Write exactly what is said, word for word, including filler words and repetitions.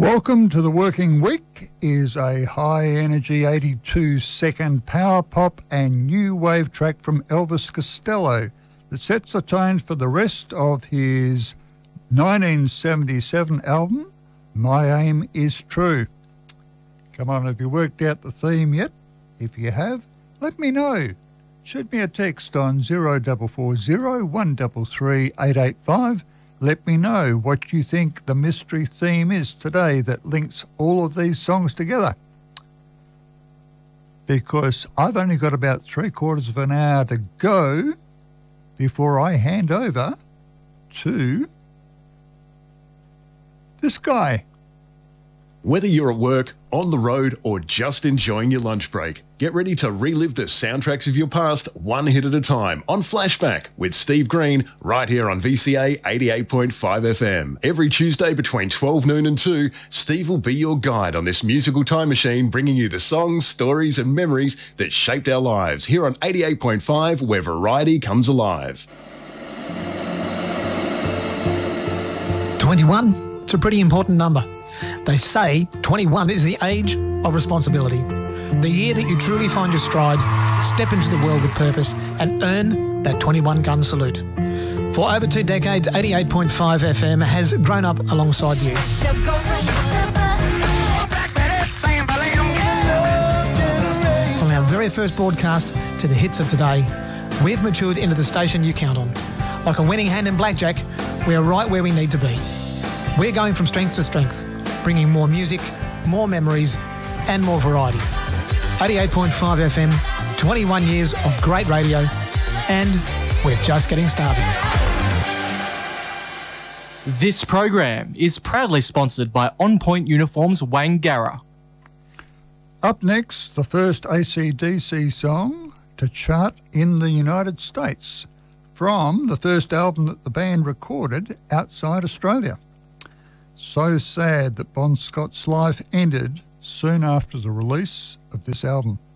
Welcome to the Working Week is a high-energy eighty-two second power pop and new wave track from Elvis Costello that sets the tone for the rest of his nineteen seventy-seven album, My Aim Is True. Come on, have you worked out the theme yet? If you have, let me know. Shoot me a text on zero four four zero, one three three, eight eight five. Let me know what you think the mystery theme is today that links all of these songs together. Because I've only got about three quarters of an hour to go before I hand over to this guy. Whether you're at work, on the road, or just enjoying your lunch break, get ready to relive the soundtracks of your past one hit at a time on Flashback with Steve Green right here on V C A eighty-eight point five F M. Every Tuesday between twelve noon and two, Steve will be your guide on this musical time machine, bringing you the songs, stories and memories that shaped our lives here on eighty-eight point five, where variety comes alive. twenty-one, it's a pretty important number. They say twenty-one is the age of responsibility, the year that you truly find your stride, step into the world with purpose and earn that twenty-one gun salute. For over two decades, eighty-eight point five F M has grown up alongside you. From our very first broadcast to the hits of today, we've matured into the station you count on. Like a winning hand in blackjack, we are right where we need to be. We're going from strength to strength, bringing more music, more memories, and more variety. eighty-eight point five F M, twenty-one years of great radio, and we're just getting started. This program is proudly sponsored by On Point Uniforms Wangara. Up next, the first A C D C song to chart in the United States from the first album that the band recorded outside Australia. So sad that Bon Scott's life ended soon after the release of this album.